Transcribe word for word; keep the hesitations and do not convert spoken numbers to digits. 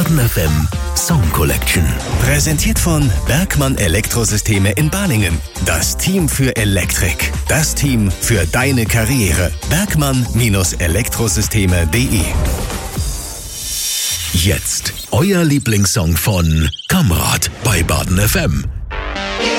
Baden F M Song Collection. Präsentiert von Bergmann Elektrosysteme in Balingen. Das Team für Elektrik. Das Team für deine Karriere. Bergmann Elektrosysteme punkt de. Jetzt euer Lieblingssong von Kamrat bei Baden F M.